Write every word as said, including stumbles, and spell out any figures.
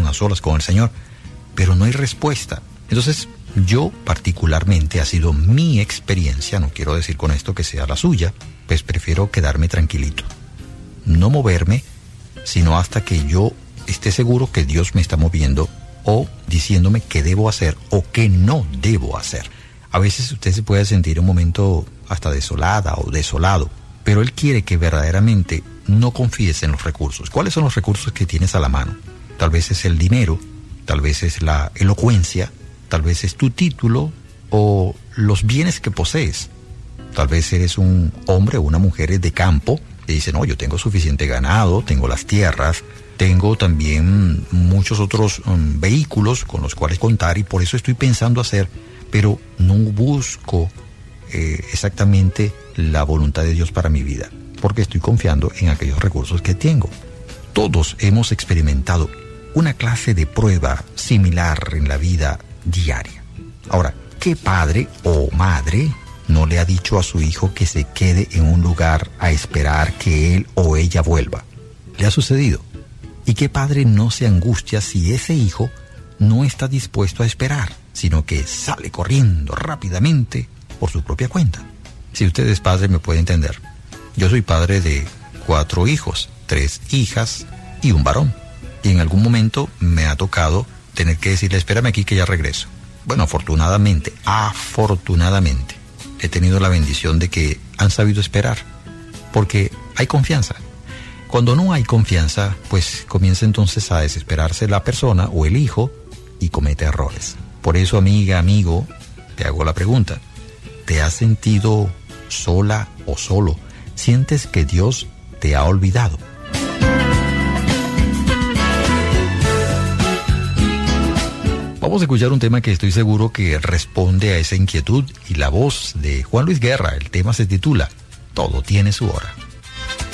a solas con el Señor, pero no hay respuesta. Entonces, yo particularmente, ha sido mi experiencia, no quiero decir con esto que sea la suya, pues prefiero quedarme tranquilito, no moverme, sino hasta que yo esté seguro que Dios me está moviendo o diciéndome qué debo hacer o qué no debo hacer. A veces usted se puede sentir un momento hasta desolada o desolado, pero Él quiere que verdaderamente no confíes en los recursos. ¿Cuáles son los recursos que tienes a la mano? Tal vez es el dinero, tal vez es la elocuencia, tal vez es tu título o los bienes que posees. Tal vez eres un hombre o una mujer de campo y dice, no, yo tengo suficiente ganado, tengo las tierras, tengo también muchos otros um, vehículos con los cuales contar y por eso estoy pensando hacer, pero no busco eh, exactamente la voluntad de Dios para mi vida, porque estoy confiando en aquellos recursos que tengo. Todos hemos experimentado una clase de prueba similar en la vida diaria. Ahora, ¿qué padre o madre no le ha dicho a su hijo que se quede en un lugar a esperar que él o ella vuelva? ¿Le ha sucedido? ¿Y qué padre no se angustia si ese hijo no está dispuesto a esperar, sino que sale corriendo rápidamente por su propia cuenta? Si usted es padre, me puede entender. Yo soy padre de cuatro hijos, tres hijas y un varón. Y en algún momento me ha tocado tener que decirle, espérame aquí que ya regreso. Bueno, afortunadamente, afortunadamente, he tenido la bendición de que han sabido esperar, porque hay confianza. Cuando no hay confianza, pues comienza entonces a desesperarse la persona o el hijo y comete errores. Por eso, amiga, amigo, te hago la pregunta. ¿Te has sentido sola o solo? ¿Sientes que Dios te ha olvidado? Vamos a escuchar un tema que estoy seguro que responde a esa inquietud y la voz de Juan Luis Guerra. El tema se titula Todo tiene su hora.